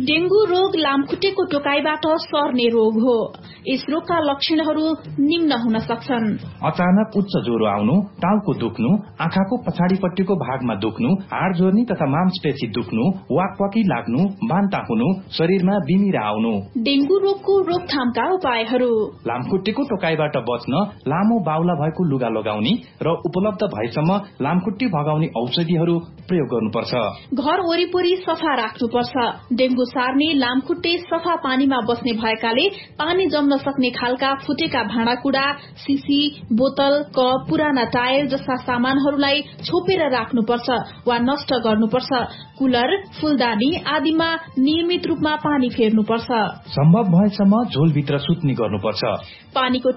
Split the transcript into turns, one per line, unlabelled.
Dengue रोग लामखुट्टेको टोकाइबाट सर्ने रोग हो। यस रोगका लक्षणहरू निम्न हुन सक्छन्:
अचानक उच्च ज्वरो आउनु, टाउको दुख्नु, आँखाको पछाडिपट्टिको भागमा दुख्नु, हाड जोर्नी तथा मांसपेशी दुख्नु, वाकवाकी लाग्नु, बान्ता हुनु, शरीरमा बिमिरा आउनु।
डेंगू रोगको रोकथामका उपायहरू:
लामखुट्टेको टोकाइबाट बच्न लामो बाहुला भएको लुगा लगाउने र उपलब्ध भएसम्म लामखुट्टे भगाउने औषधिहरू प्रयोग गर्नुपर्छ।
घर वरिपरि सफा राख्नुपर्छ। डेंगू सार्ने लामखुट्टे सफा पानीमा बस्ने भएकाले पानी जम्न सक्ने खालका फुटेका भाँडाकुड़ा, सिसी, बोतल, कप, पुराना टायर जस्ता सामानहरूलाई छोपेर राख्नुपर्छ वा नष्ट गर्नुपर्छ। कुलर, फूलदानी आदिमा नियमित रूपमा पानी फेर्नुपर्छ।
सम्भव भएसम्म झोलभित्र सुत्ने गर्नुपर्छ।
पानीको